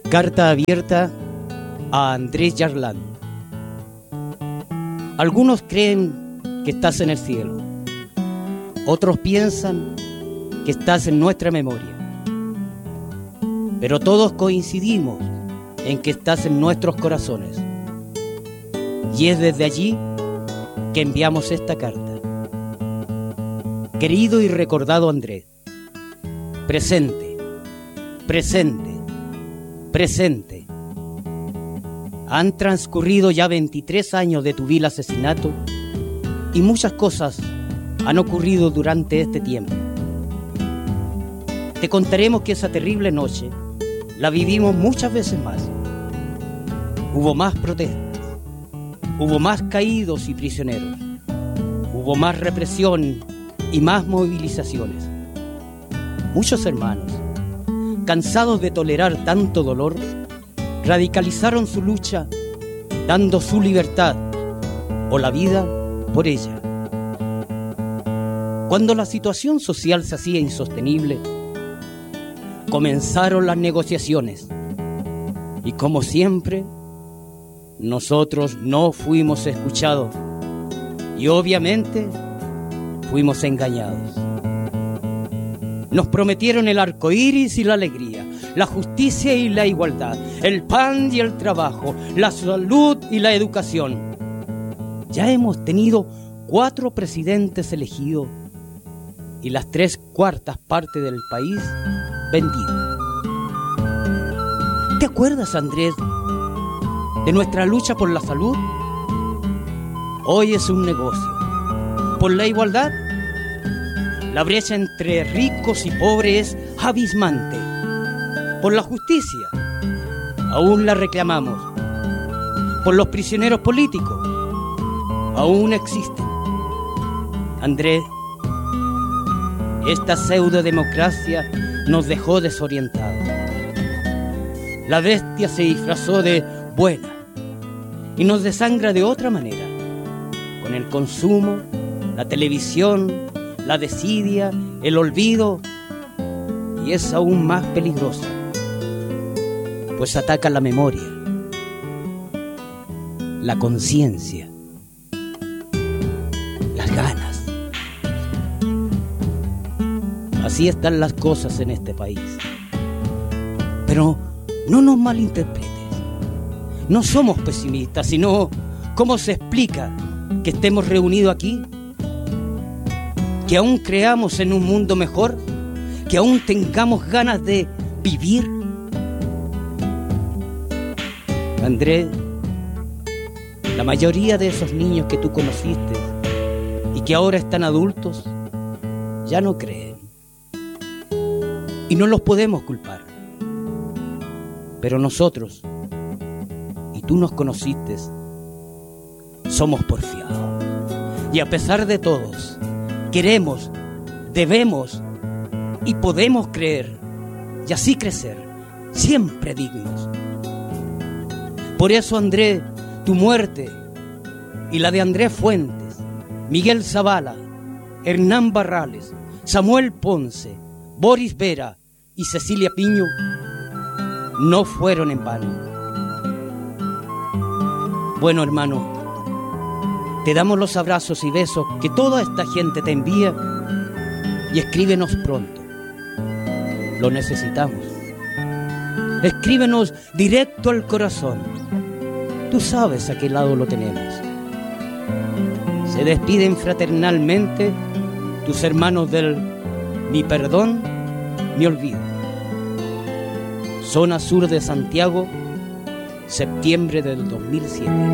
Carta abierta a Andrés Yarlán. Algunos creen que estás en el cielo, otros piensan que estás en nuestra memoria, pero todos coincidimos en que estás en nuestros corazones, y es desde allí que enviamos esta carta. Querido y recordado Andrés, presente, presente, presente. Han transcurrido ya 23 años de tu vil asesinato y muchas cosas han ocurrido durante este tiempo. Te contaremos que esa terrible noche la vivimos muchas veces más. Hubo más protestas, hubo más caídos y prisioneros, hubo más represión y más movilizaciones. Muchos hermanos, cansados de tolerar tanto dolor, radicalizaron su lucha, dando su libertad o la vida por ella. Cuando la situación social se hacía insostenible, comenzaron las negociaciones y, como siempre, nosotros no fuimos escuchados y obviamente fuimos engañados. Nos prometieron el arco iris y la alegría, la justicia y la igualdad, el pan y el trabajo, la salud y la educación. Ya hemos tenido 4 presidentes elegidos y las 3/4 partes del país vendido. ¿Te acuerdas, Andrés, de nuestra lucha por la salud? Hoy es un negocio. Por la igualdad, la brecha entre ricos y pobres es abismante. Por la justicia, aún la reclamamos. Por los prisioneros políticos, aún existen. Andrés, esta pseudodemocracia nos dejó desorientados. La bestia se disfrazó de buena y nos desangra de otra manera, con el consumo, la televisión, la desidia, el olvido, y es aún más peligrosa, pues ataca la memoria, la conciencia, las ganas. Así están las cosas en este país. Pero no nos malinterpretes. No somos pesimistas, sino ¿cómo se explica que estemos reunidos aquí? Que aún creamos en un mundo mejor, que aún tengamos ganas de vivir. Andrés, la mayoría de esos niños que tú conociste y que ahora están adultos, ya no creen. Y no los podemos culpar. Pero nosotros, y tú nos conociste, somos porfiados. Y a pesar de todos, queremos, debemos y podemos creer y así crecer, siempre dignos. Por eso, Andrés, tu muerte y la de Andrés Fuentes, Miguel Zavala, Hernán Barrales, Samuel Ponce, Boris Vera y Cecilia Piño no fueron en vano. Bueno, hermano, te damos los abrazos y besos que toda esta gente te envía y escríbenos pronto. Lo necesitamos. Escríbenos directo al corazón. Tú sabes a qué lado lo tenemos. Se despiden fraternalmente tus hermanos del Ni Perdón ni Olvido. Zona Sur de Santiago, septiembre del 2007.